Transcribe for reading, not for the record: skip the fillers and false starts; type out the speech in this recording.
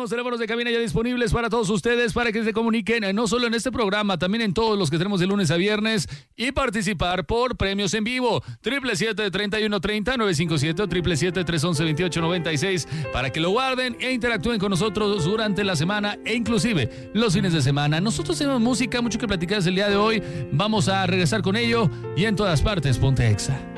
tenemos teléfonos de cabina ya disponibles para todos ustedes, para que se comuniquen, no solo en este programa, también en todos los que tenemos de lunes a viernes, y participar por premios en vivo. 777-3130-957 o 777-311-2896, para que lo guarden e interactúen con nosotros durante la semana e inclusive los fines de semana. Nosotros tenemos música, mucho que platicar el día de hoy. Vamos a regresar con ello y en todas partes, ponte Exa.